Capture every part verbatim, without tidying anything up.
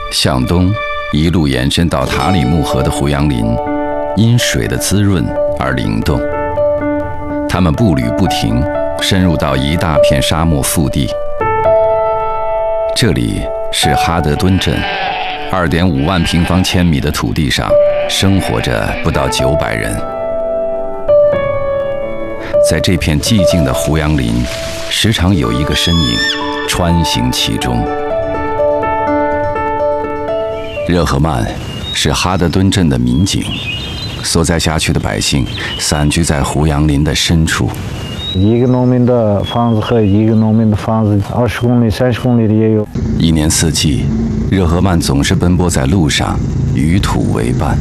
向东一路延伸到塔里木河的胡杨林，因水的滋润而灵动。他们步履不停，深入到一大片沙漠腹地。这里是哈德敦镇，二点五万平方千米的土地上生活着不到九百人。在这片寂静的胡杨林，时常有一个身影穿行其中。热赫曼是哈德敦镇的民警，所在辖区的百姓散居在胡杨林的深处。 一个农民的房子和一个农民的房子，二十公里、三十公里的也有。 一年四季，热赫曼总是奔波在路上，与土为伴。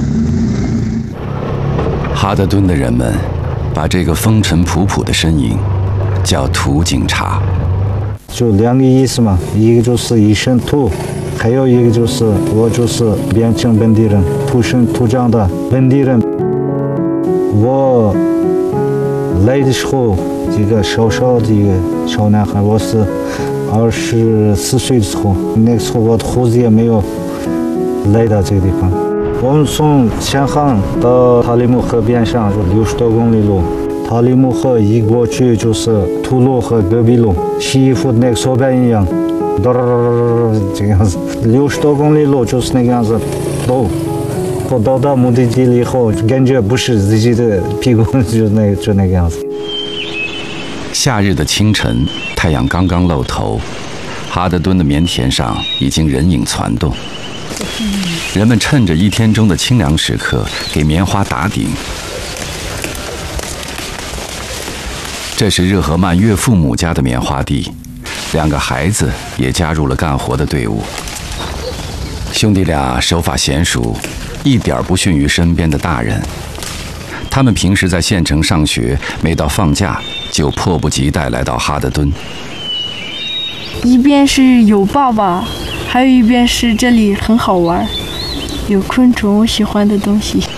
哈德敦的人们把这个风尘仆仆的身影叫土警察。 就两个意思嘛，一个就是一身土，还有一个就是我就是边境本地人，土生土长的本地人。我来的时候，这个小小的一个小男孩，我是二十四岁的时候，那个时候我的胡子也没有来到这个地方。我们从前航到塔里木河边上就六十多公里路，塔里木河一过去就是土路和戈壁路，洗衣服那个手板一样，这个样子，六十多公里路就是那个样子走。我到达目的地了以后，感觉不是自己的屁股，就那就那个样子。 夏日的清晨，太阳刚刚露头，哈德敦的棉田上已经人影攒动。人们趁着一天中的清凉时刻，给棉花打顶。这是热赫曼岳父母家的棉花地，两个孩子也加入了干活的队伍。兄弟俩手法娴熟，一点不逊于身边的大人。他们平时在县城上学，每到放假就迫不及待来到哈德敦。 一边是有爸爸，还有一边是这里很好玩，有昆虫，我喜欢的东西。